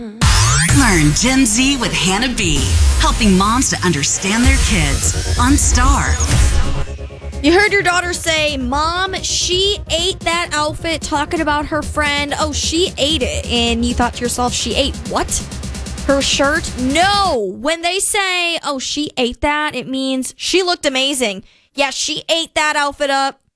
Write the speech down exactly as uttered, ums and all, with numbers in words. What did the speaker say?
Learn Gen Z with Hannah B, helping moms to understand their kids on Star. You heard your daughter say, Mom, she ate that outfit, talking about her friend. Oh, she ate it. And you thought to yourself, she ate what? Her shirt? No. When they say, oh, she ate that, it means she looked amazing. Yeah, she ate that outfit up.